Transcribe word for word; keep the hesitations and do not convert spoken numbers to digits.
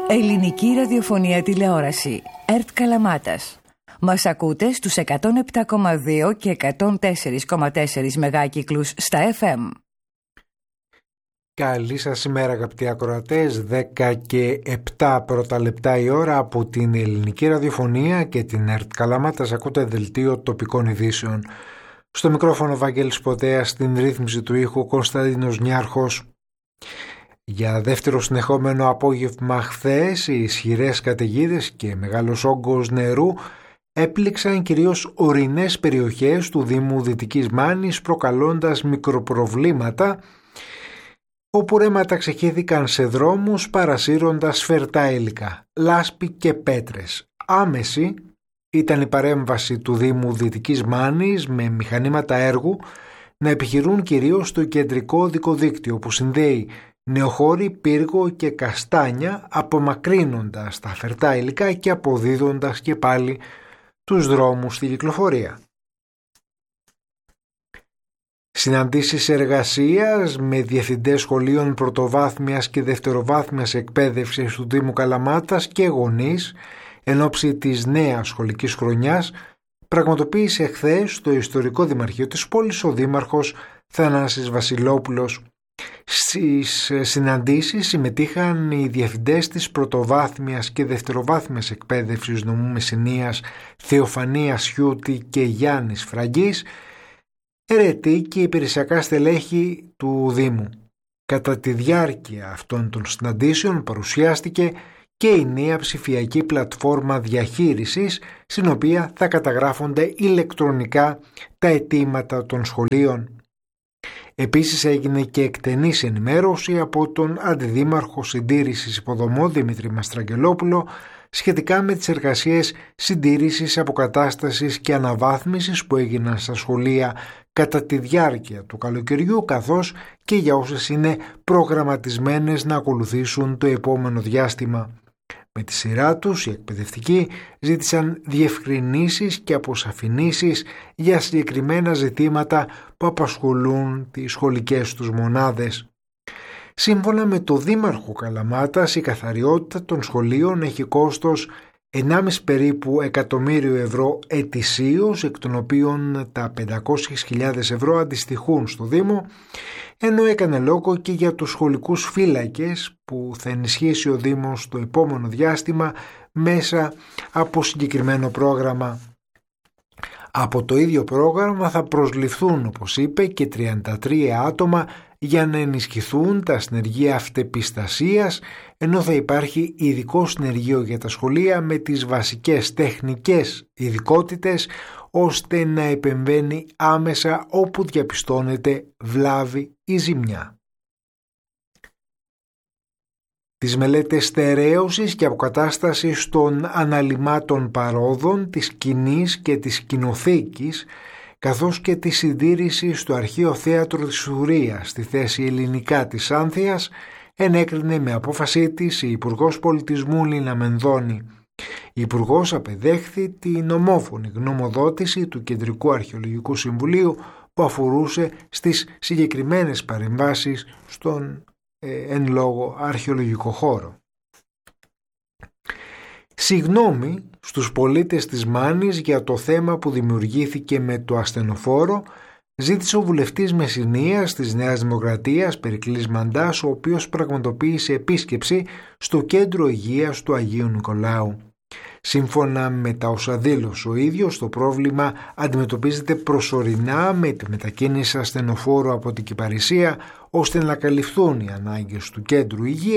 Ελληνική ραδιοφωνία τηλεόραση. ΕΡΤ Καλαμάτας. Μας ακούτε στους εκατόν επτά κόμμα δύο και εκατόν τέσσερα κόμμα τέσσερα μεγάκυκλους στα εφ εμ. Καλή σας ημέρα αγαπητοί ακροατές, δέκα και επτά πρώτα λεπτά η ώρα από την Ελληνική Ραδιοφωνία και την ΕΡΤ Καλαμάτας. Ακούτε δελτίο τοπικών ειδήσεων. Στο μικρόφωνο Βαγγέλης Ποτέας, στην ρύθμιση του ήχου Κωνσταντίνος Νιάρχος. Για δεύτερο συνεχόμενο απόγευμα χθες, οι ισχυρές καταιγίδες και μεγάλος όγκος νερού έπληξαν κυρίως ορεινές περιοχές του Δήμου Δυτικής Μάνης, προκαλώντας μικροπροβλήματα, όπου ρέματα ξεχύθηκαν σε δρόμους παρασύροντας φερτά υλικά, λάσπη και πέτρες. Άμεση ήταν η παρέμβαση του Δήμου Δυτικής Μάνης με μηχανήματα έργου να επιχειρούν κυρίως το κεντρικό οδικοδίκτυο που συνδέει Νεοχώρη, Πύργο και Καστάνια, απομακρύνοντας τα φερτά υλικά και αποδίδοντας και πάλι τους δρόμους στη κυκλοφορία. Συναντήσεις εργασίας με διευθυντές σχολείων πρωτοβάθμιας και δευτεροβάθμιας εκπαίδευσης του Δήμου Καλαμάτας και γονείς εν ώψη της νέας σχολικής χρονιάς πραγματοποίησε χθες στο ιστορικό δημαρχείο της πόλης ο Δήμαρχος Θανάσης Βασιλόπουλος. Στις συναντήσεις συμμετείχαν οι διευθυντές της πρωτοβάθμιας και δευτεροβάθμιας εκπαίδευσης νομού Μεσσηνίας Θεοφανίας Χιούτη και Γιάννης Φραγκής, ερετή και υπηρεσιακά στελέχη του Δήμου. Κατά τη διάρκεια αυτών των συναντήσεων παρουσιάστηκε και η νέα ψηφιακή πλατφόρμα διαχείρισης, στην οποία θα καταγράφονται ηλεκτρονικά τα αιτήματα των σχολείων. Επίσης έγινε και εκτενής ενημέρωση από τον Αντιδήμαρχο Συντήρησης Υποδομών Δημήτρη Μαστραγγελόπουλο σχετικά με τις εργασίες συντήρησης, αποκατάστασης και αναβάθμισης που έγιναν στα σχολεία κατά τη διάρκεια του καλοκαιριού, καθώς και για όσες είναι προγραμματισμένες να ακολουθήσουν το επόμενο διάστημα. Με τη σειρά τους οι εκπαιδευτικοί ζήτησαν διευκρινήσεις και αποσαφηνήσεις για συγκεκριμένα ζητήματα που απασχολούν τις σχολικές τους μονάδες. Σύμφωνα με το Δήμαρχο Καλαμάτας, η καθαριότητα των σχολείων έχει κόστος ενάμιση περίπου εκατομμύριο ευρώ ετησίως, εκ των οποίων τα πεντακόσιες χιλιάδες ευρώ αντιστοιχούν στο Δήμο, ενώ έκανε λόγο και για τους σχολικούς φύλακες που θα ενισχύσει ο Δήμος το επόμενο διάστημα μέσα από συγκεκριμένο πρόγραμμα. Από το ίδιο πρόγραμμα θα προσληφθούν, όπως είπε, και τριάντα τρία άτομα για να ενισχυθούν τα συνεργεία αυτεπιστασίας, ενώ θα υπάρχει ειδικό συνεργείο για τα σχολεία με τις βασικές τεχνικές ειδικότητες, ώστε να επεμβαίνει άμεσα όπου διαπιστώνεται βλάβη ή ζημιά. Τις μελέτες στερέωσης και αποκατάστασης των αναλυμάτων παρόδων, της σκηνής και της σκηνοθήκης, καθώς και τη συντήρηση στο Αρχείο Θέατρο της Σουρίας στη θέση ελληνικά της Άνθειας, ενέκρινε με απόφασή της η Υπουργός Πολιτισμού Λίνα Μενδώνη. Η Υπουργός απεδέχθη την ομόφωνη γνωμοδότηση του Κεντρικού Αρχαιολογικού Συμβουλίου που αφορούσε στις συγκεκριμένες παρεμβάσεις στον ε, εν λόγω αρχαιολογικό χώρο. Συγγνώμη στους πολίτες της Μάνης για το θέμα που δημιουργήθηκε με το ασθενοφόρο, ζήτησε ο βουλευτής Μεσσηνίας της Νέας Δημοκρατίας Περικλής Μαντάς, ο οποίος πραγματοποίησε επίσκεψη στο Κέντρο Υγείας του Αγίου Νικολάου. Σύμφωνα με τα όσα δήλωσε ο ίδιος, το πρόβλημα αντιμετωπίζεται προσωρινά με τη μετακίνηση ασθενοφόρου από την Κυπαρισία, ώστε να καλυφθούν οι ανάγκες του Κέντρου Υγείας